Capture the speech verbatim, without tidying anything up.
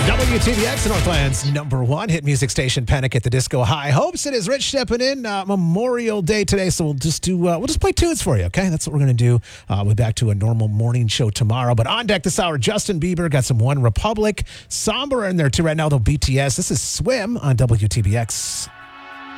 W T B X, Northland's number one hit music station, Panic at the Disco. High hopes. It is Rich stepping in. Uh, Memorial Day today, so we'll just do. Uh, we'll just play tunes for you. Okay, that's what we're gonna do. Uh, we'll be back to a normal morning show tomorrow. But on deck this hour, Justin Bieber got some One Republic, Somber in there too right now. Though B T S. This is Swim on W T B X.